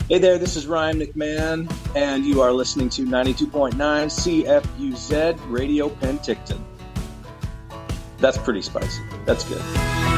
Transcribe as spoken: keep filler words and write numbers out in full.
Hey there, this is Ryan McMahon, and you are listening to ninety-two point nine C F U Z Radio Penticton. That's pretty spicy. That's good.